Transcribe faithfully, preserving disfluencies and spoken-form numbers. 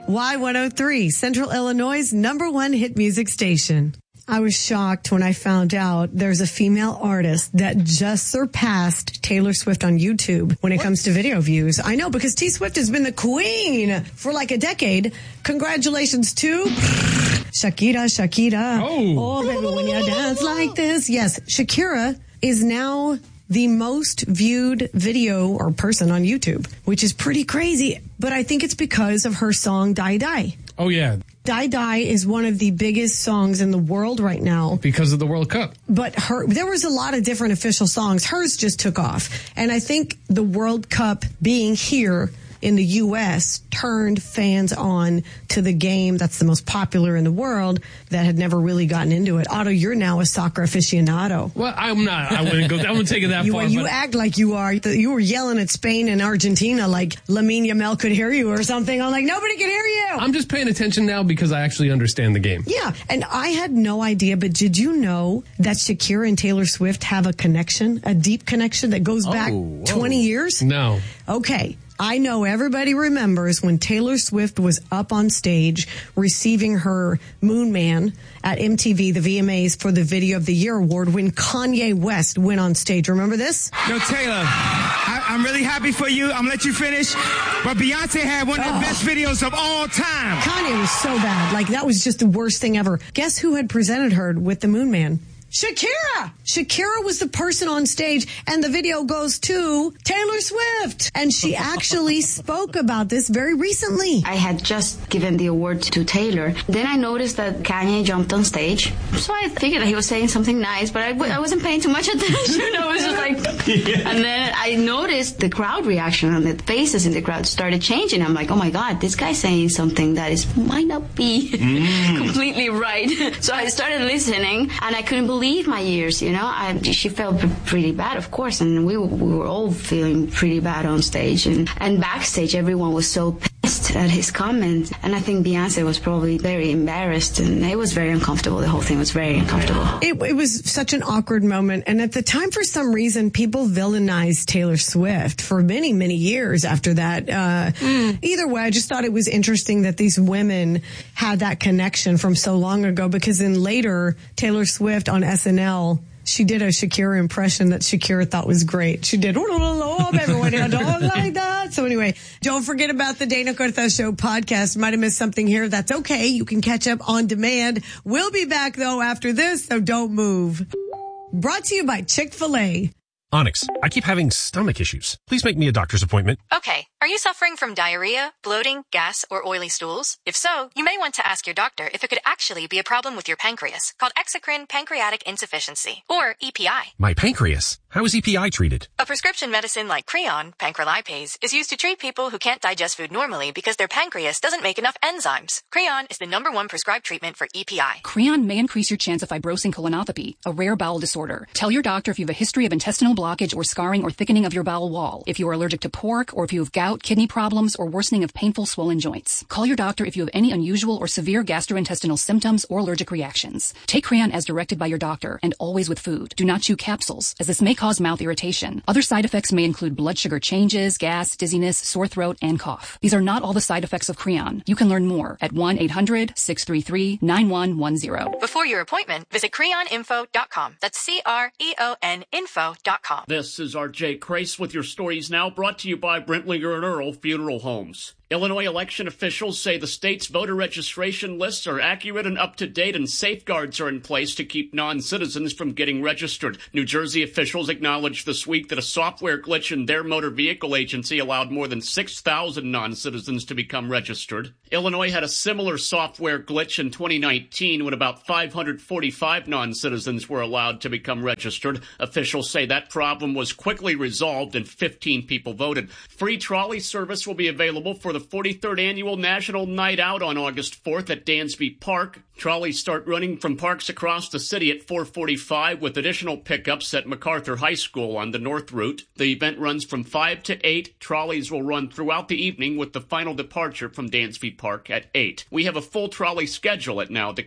Y one oh three, Central Illinois' number one hit music station. I was shocked when I found out there's a female artist that just surpassed Taylor Swift on YouTube when it what? comes to video views. I know, because T Swift has been the queen for like a decade. Congratulations to Shakira, Shakira. Oh, oh baby, when you dance like this. Yes, Shakira is now the most viewed video or person on YouTube, which is pretty crazy. But I think it's because of her song Die Die. Oh, yeah. Die Die is one of the biggest songs in the world right now. Because of the World Cup. But her, there was a lot of different official songs. Hers just took off. And I think the World Cup being here in the U S turned fans on to the game that's the most popular in the world that had never really gotten into it. Otto, you're now a soccer aficionado. Well, I'm not. I wouldn't go. I wouldn't take it that you, far. You but act like you are. You were yelling at Spain and Argentina like Lamine Yamal could hear you or something. I'm like, nobody can hear you. I'm just paying attention now because I actually understand the game. Yeah, and I had no idea, but did you know that Shakira and Taylor Swift have a connection, a deep connection that goes back oh, twenty years? No. Okay. I know everybody remembers when Taylor Swift was up on stage receiving her Moon Man at M T V, the V M As, for the Video of the Year award when Kanye West went on stage. Remember this? Yo, Taylor, I, I'm really happy for you. I'm going to let you finish. But Beyonce had one of the oh. best videos of all time. Kanye was so bad. Like, that was just the worst thing ever. Guess who had presented her with the Moon Man? Shakira! Shakira was the person on stage, and the video goes to Taylor Swift. And she actually spoke about this very recently. I had just given the award to Taylor. Then I noticed that Kanye jumped on stage. So I figured that he was saying something nice, but I, w- I wasn't paying too much attention. I was just like... Yeah. And then I noticed the crowd reaction, and the faces in the crowd started changing. I'm like, oh my God, this guy's saying something that is might not be mm. completely right. So I started listening, and I couldn't believe my ears, you know. I, she felt pretty bad, of course, and we, we were all feeling pretty bad on stage. And, and backstage, everyone was so pissed at his comments. And I think Beyonce was probably very embarrassed, and it was very uncomfortable. The whole thing was very uncomfortable. It, it was such an awkward moment. And at the time, for some reason, people villainized Taylor Swift for many, many years after that. Uh, mm. Either way, I just thought it was interesting that these women had that connection from so long ago, because then later, Taylor Swift on S N L, she did a Shakira impression that Shakira thought was great. She did, oh, everyone in a dog like that. So anyway, don't forget about the Dana Cortez Show podcast. Might have missed something here. That's okay. You can catch up on demand. We'll be back, though, after this, so don't move. Brought to you by Chick-fil-A. Onyx, I keep having stomach issues. Please make me a doctor's appointment. Okay. Are you suffering from diarrhea, bloating, gas, or oily stools? If so, you may want to ask your doctor if it could actually be a problem with your pancreas, called exocrine pancreatic insufficiency, or E P I. My pancreas? How is E P I treated? A prescription medicine like Creon, pancrelipase, is used to treat people who can't digest food normally because their pancreas doesn't make enough enzymes. Creon is the number one prescribed treatment for E P I. Creon may increase your chance of fibrosing colonopathy, a rare bowel disorder. Tell your doctor if you have a history of intestinal blockage or scarring or thickening of your bowel wall, if you are allergic to pork, or if you have gout, kidney problems, or worsening of painful swollen joints. Call your doctor if you have any unusual or severe gastrointestinal symptoms or allergic reactions. Take Creon as directed by your doctor, and always with food. Do not chew capsules, as this may cause mouth irritation. Other side effects may include blood sugar changes, gas, dizziness, sore throat, and cough. These are not all the side effects of Creon. You can learn more at one eight hundred six three three nine one one zero. Before your appointment, visit creon info dot com. That's C R E O N info dot com. This is R J Crace with your stories now, brought to you by Brentlinger and Earl Funeral Homes. Illinois election officials say the state's voter registration lists are accurate and up-to-date, and safeguards are in place to keep non-citizens from getting registered. New Jersey officials acknowledged this week that a software glitch in their motor vehicle agency allowed more than six thousand non-citizens to become registered. Illinois had a similar software glitch in twenty nineteen when about five hundred forty-five non-citizens were allowed to become registered. Officials say that problem was quickly resolved and fifteen people voted. Free trolley service will be available for the forty-third Annual National Night Out on August fourth at Dansby Park. Trolleys start running from parks across the city at four forty-five with additional pickups at MacArthur High School on the north route. The event runs from five to eight. Trolleys will run throughout the evening with the final departure from Dansby Park at eight. We have a full trolley schedule at Now. The